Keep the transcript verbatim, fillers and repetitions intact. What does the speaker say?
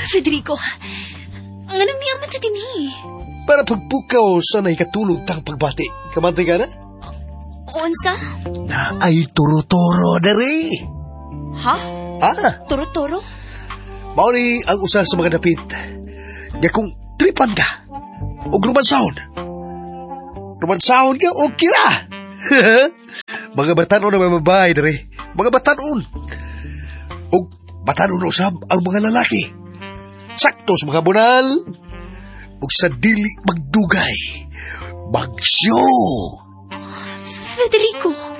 Federico, nga nang niyaman sa tini. Para pagpukaw sa naikatulog tang pagbati. Kamantay ka na? Unsa? Na ay turo-turo dari. Ha? Ah, Toro-toro? mauni ang usa sa mga dapit. Nga kung tripan ka, o rumansahon. Rumansahon ka o kira. Mga batanon na may babae dari. Mga batanon. O batanon usab ang mga lalaki. Sakto sa mga bunal. O sa dili magdugay. Bagsyo. Federico!